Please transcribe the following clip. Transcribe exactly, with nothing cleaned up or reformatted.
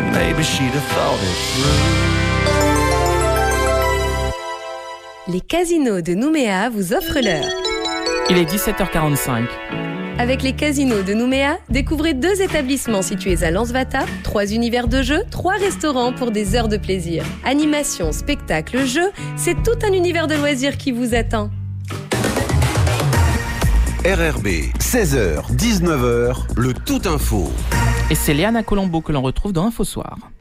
maybe she'd have thought it through. Les casinos de Nouméa vous offrent l'heure. Il est dix-sept heures quarante-cinq. Avec les casinos de Nouméa, découvrez deux établissements situés à Lansvata, trois univers de jeux, trois restaurants pour des heures de plaisir. Animation, spectacle, jeux, c'est tout un univers de loisirs qui vous attend. R R B, seize heures, dix-neuf heures, le tout info. Et c'est Léana Colombo que l'on retrouve dans Info Soir.